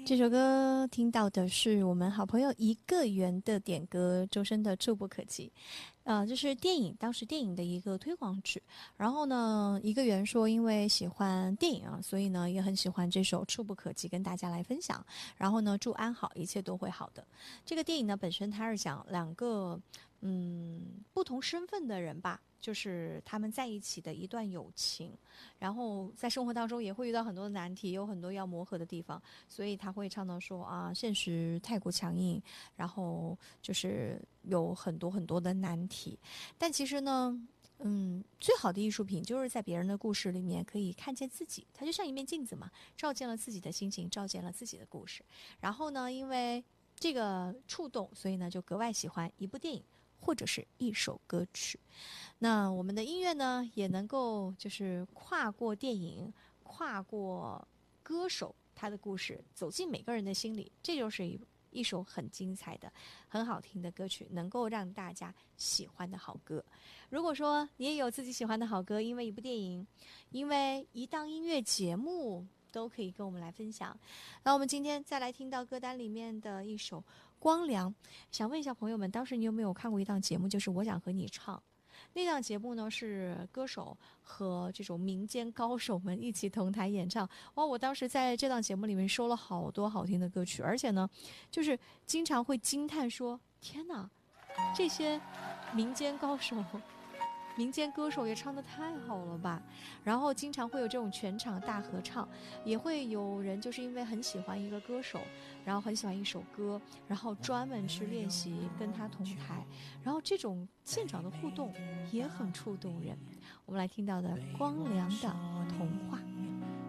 这首歌听到的是我们好朋友一个圆的点歌，周深的《触不可及》。这是当时电影的一个推广曲。然后呢，一个圆说，因为喜欢电影啊，所以呢也很喜欢这首《触不可及》，跟大家来分享。然后呢，祝安好，一切都会好的。这个电影呢，本身它是讲两个不同身份的人吧，就是他们在一起的一段友情。然后在生活当中也会遇到很多的难题，有很多要磨合的地方，所以他会唱到说啊，现实太过强硬，然后就是有很多很多的难题。但其实呢，最好的艺术品就是在别人的故事里面可以看见自己，它就像一面镜子嘛，照见了自己的心情，照见了自己的故事。然后呢，因为这个触动，所以呢就格外喜欢一部电影或者是一首歌曲。那我们的音乐呢，也能够就是跨过电影，跨过歌手他的故事，走进每个人的心里。这就是一首很精彩的、很好听的歌曲，能够让大家喜欢的好歌。如果说你也有自己喜欢的好歌，因为一部电影，因为一档音乐节目，都可以跟我们来分享。那我们今天再来听到歌单里面的一首《光良》，想问一下朋友们，当时你有没有看过一档节目，就是《我想和你唱》？那档节目呢是歌手和这种民间高手们一起同台演唱。哇，我当时在这档节目里面收了好多好听的歌曲，而且呢，就是经常会惊叹说：天哪，这些民间高手民间歌手也唱得太好了吧。然后经常会有这种全场大合唱，也会有人就是因为很喜欢一个歌手，然后很喜欢一首歌，然后专门去练习跟他同台，然后这种现场的互动也很触动人。我们来听到的光良的童话。